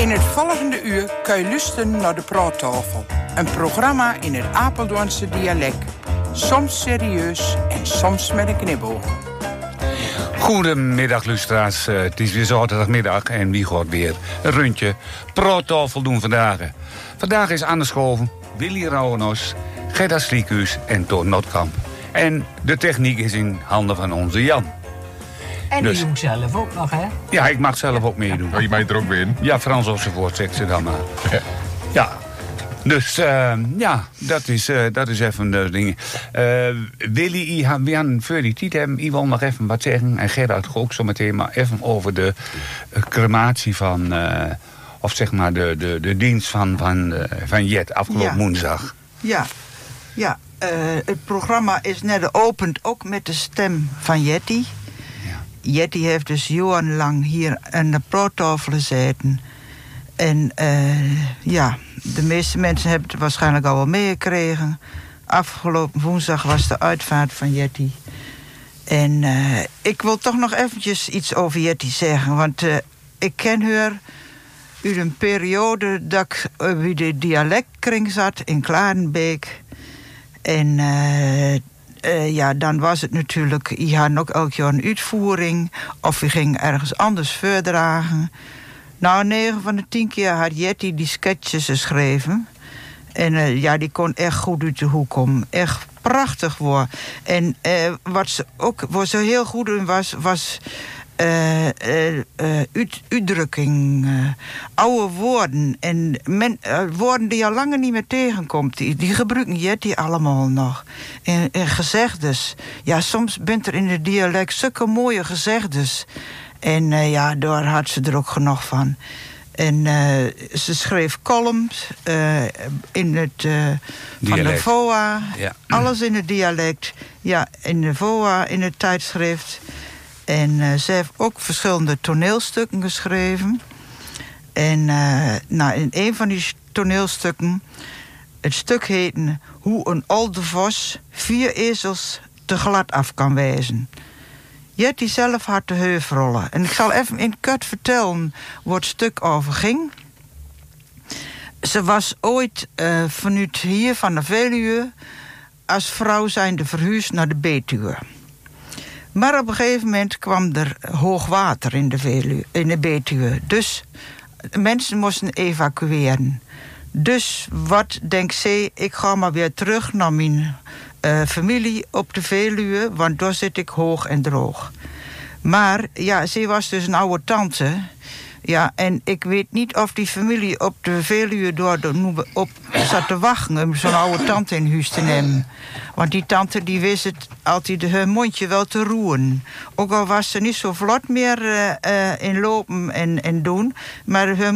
In het volgende uur kun je luisteren naar de Praattafel. Een programma in het Apeldoornse dialect. Soms serieus en soms met een knipoog. Goedemiddag, luisteraars. Het is weer zaterdagmiddag en wie gaat weer een rondje Praattafel doen vandaag. Vandaag is aangeschoven Willy Rauwenos, Gerda Sliekus en Toon Notkamp. En de techniek is in handen van onze Jan. En die doet zelf ook nog, hè? Ja, ik mag zelf ook meedoen. Oh, je meent er ook weer in? Ja, Frans enzovoort, zegt ze dan maar. Ja. Dus ja, dat is even de dingen. Willy, we gaan voor die tijd hebben, ik wil nog even wat zeggen. En Gerard ook zo meteen, maar even over de crematie van, of zeg maar de dienst van Jet afgelopen woensdag. Ja. Het programma is net geopend ook met de stem van Jetty. Ja. Jetty heeft dus jarenlang hier aan de praattafel gezeten. En ja, de meeste mensen hebben het waarschijnlijk al wel meegekregen. Afgelopen woensdag was de uitvaart van Jetty. En ik wil toch nog eventjes iets over Jetty zeggen. Want ik ken haar uit een periode dat ik bij de dialectkring zat in Klarenbeek. En ja, dan was het natuurlijk, je had ook elk jaar een uitvoering. Of je ging ergens anders voordragen. Nou, 9 van de 10 keer had Jetty die sketches geschreven. En ja, die kon echt goed uit de hoek komen. Echt prachtig worden. En wat ze ook heel goed in was uitdrukking. Oude woorden. En woorden die je al langer niet meer tegenkomt. Die gebruiken Jetty allemaal nog. En gezegdes. Ja, bent er in het dialect zulke mooie gezegdes. En ja, daar had ze er ook genoeg van. En ze schreef columns in het van de VOA. Ja. Alles in het dialect. Ja, in de VOA, in het tijdschrift. En ze heeft ook verschillende toneelstukken geschreven. En nou, in een van die toneelstukken... het stuk heette Hoe een oude vos 4 ezels te glad af kan wijzen. Jetty zelf had de heufrollen. En ik zal even in kort vertellen waar het stuk over ging. Ze was ooit vanuit hier van de Veluwe... als vrouw zijnde verhuisd naar de Betuwe. Maar op een gegeven moment kwam er hoog water in de Betuwe. Dus mensen moesten evacueren. Dus wat denkt ze? Ik ga maar weer terug naar mijn familie op de Veluwe, want daar zit ik hoog en droog. Maar ja, ze was dus een oude tante. Ja, en ik weet niet of die familie op de Veluwe door op zat te wachten om zo'n oude tante in huis te nemen. Want die tante die wist het altijd haar mondje wel te roeren. Ook al was ze niet zo vlot meer in lopen en doen, maar haar